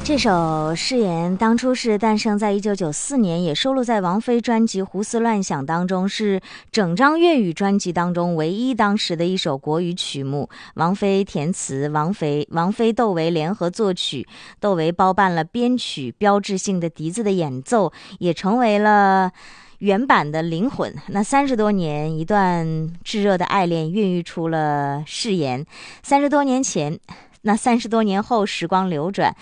这首《誓言》当初是诞生在1994年，也收录在王菲专辑《胡思乱想》当中，是整张粤语专辑当中唯一当时的一首国语曲目。王菲填词，王菲、窦唯联合作曲，窦唯包办了编曲，标志性的笛子的演奏也成为了原版的灵魂。那30多年，一段炙热的爱恋孕育出了誓言。30多年前，那30多年后，时光流转，